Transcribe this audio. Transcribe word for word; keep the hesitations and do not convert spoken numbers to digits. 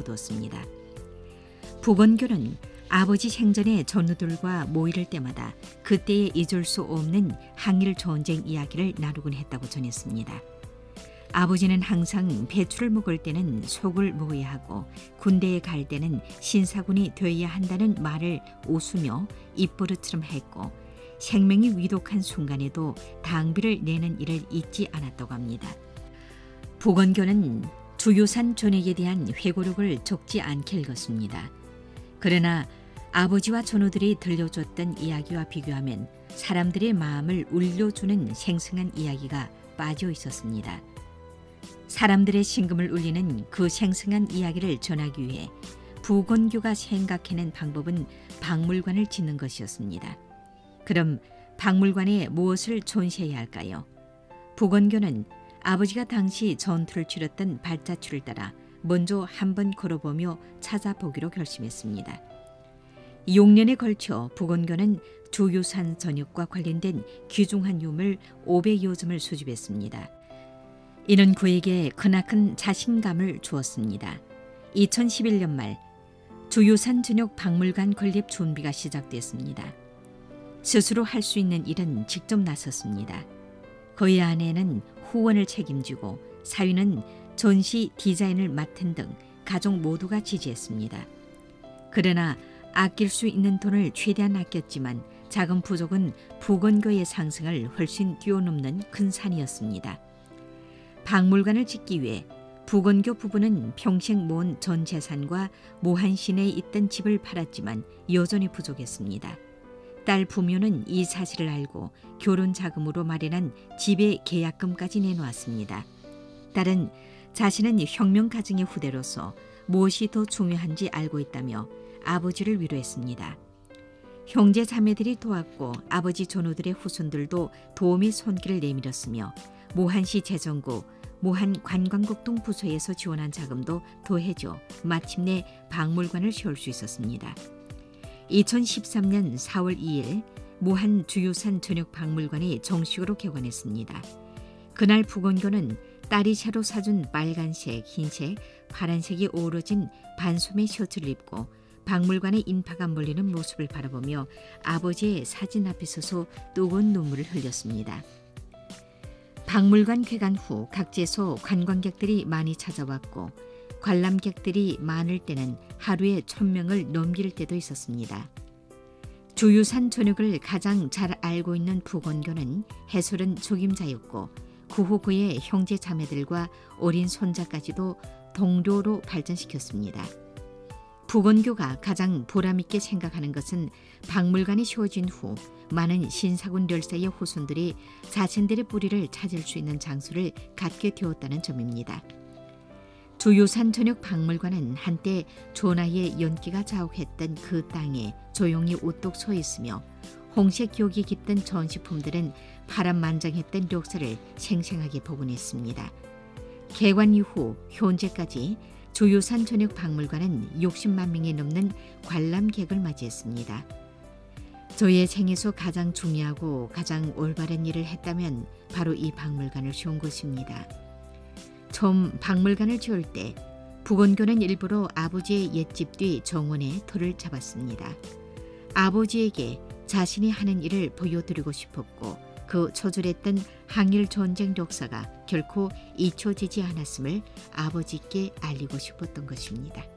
거두었습니다. 북원교는 아버지 생전에 전우들과 모이를 때마다 그때에 잊을 수 없는 항일 전쟁 이야기를 나누곤 했다고 전했습니다. 아버지는 항상 배추를 먹을 때는 속을 먹어야 하고 군대에 갈 때는 신사군이 되어야 한다는 말을 웃으며 입버릇처럼 했고 생명이 위독한 순간에도 당비를 내는 일을 잊지 않았다고 합니다. 북원교는 주유산 전액에 대한 회고록을 적지 않게 읽었습니다. 그러나 아버지와 전우들이 들려줬던 이야기와 비교하면 사람들의 마음을 울려주는 생생한 이야기가 빠져 있었습니다. 사람들의 심금을 울리는 그 생생한 이야기를 전하기 위해 북원교가 생각해낸 방법은 박물관을 짓는 것이었습니다. 그럼 박물관에 무엇을 존재해야 할까요? 북원교는 아버지가 당시 전투를 치렀던 발자취를 따라 먼저 한번 걸어보며 찾아보기로 결심했습니다. 육 년에 걸쳐 북원교는 주유산 전역과 관련된 귀중한 유물 오백여 점을 수집했습니다. 이는 그에게 크나큰 자신감을 주었습니다. 이천십일 년 말 주유산 전역 박물관 건립 준비가 시작됐습니다. 스스로 할 수 있는 일은 직접 나섰습니다. 그의 아내는 후원을 책임지고 사위는 전시 디자인을 맡은 등 가족 모두가 지지했습니다. 그러나 아낄 수 있는 돈을 최대한 아꼈지만 자금 부족은 북원교의 상승을 훨씬 뛰어넘는 큰 산이었습니다. 박물관을 짓기 위해 북원교 부부는 평생 모은 전 재산과 모한 시내에 있던 집을 팔았지만 여전히 부족했습니다. 딸 부묘는 이 사실을 알고 결혼 자금으로 마련한 집의 계약금까지 내놓았습니다. 딸은 자신은 혁명 가정의 후대로서 무엇이 더 중요한지 알고 있다며 아버지를 위로했습니다. 형제 자매들이 도왔고 아버지 전우들의 후손들도 도움의 손길을 내밀었으며 모한시 재정구, 모한 관광국 등 부서에서 지원한 자금도 더해져 마침내 박물관을 세울 수 있었습니다. 이천십삼 년 사월 이일 모한 주유산 전역 박물관이 정식으로 개관했습니다. 그날 북원교는 딸이 새로 사준 빨간색, 흰색, 파란색이 어우러진 반소매 셔츠를 입고 박물관의 인파가 몰리는 모습을 바라보며 아버지의 사진 앞에 서서 뜨거운 눈물을 흘렸습니다. 박물관 개관 후 각지에서 관광객들이 많이 찾아왔고 관람객들이 많을 때는 하루에 천 명을 넘길 때도 있었습니다. 주유산 전역을 가장 잘 알고 있는 북원교는 해설은 적임자였고 그 후 그의 형제 자매들과 어린 손자까지도 동료로 발전시켰습니다. 북원교가 가장 보람있게 생각하는 것은 박물관이 세워진 후 많은 신사군 열사의 후손들이 자신들의 뿌리를 찾을 수 있는 장소를 갖게 되었다는 점입니다. 주유산 전역 박물관은 한때 조나의 연기가 자욱했던 그 땅에 조용히 우뚝 서 있으며 홍색 격이 깃든 전시품들은 파란만장했던 역사를 생생하게 복원했습니다. 개관 이후 현재까지 주유산 전역 박물관은 육십만 명이 넘는 관람객을 맞이했습니다. 저의 생에서 가장 중요하고 가장 올바른 일을 했다면 바로 이 박물관을 세운 것입니다. 처음 박물관을 지을 때 북원교는 일부러 아버지의 옛집 뒤 정원에 터를 잡았습니다. 아버지에게 자신이 하는 일을 보여드리고 싶었고 그 처절했던 항일 전쟁 역사가 결코 잊혀지지 않았음을 아버지께 알리고 싶었던 것입니다.